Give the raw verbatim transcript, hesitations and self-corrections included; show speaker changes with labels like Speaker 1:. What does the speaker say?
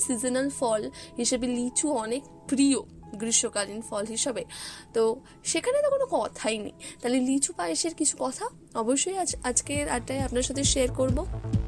Speaker 1: Seasonal ফল হিসেবে লিচু অনেক প্রিয় গ্রীষ্মকালীন ফল হিসাবে, তো সেখানে তো কোনো কথাই নেই। তাহলে লিচু পায়েসের কিছু কথা অবশ্যই আজ আজকের আড্ডায় আপনার সাথে শেয়ার করব।